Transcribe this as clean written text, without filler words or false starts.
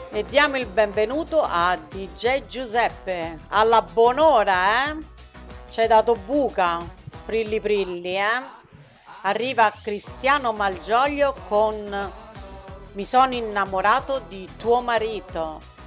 E diamo il benvenuto a DJ Giuseppe. Alla buon'ora, eh? Ci hai dato buca, prilli prilli, eh? Arriva Cristiano Malgioglio con Mi sono innamorato di tuo marito.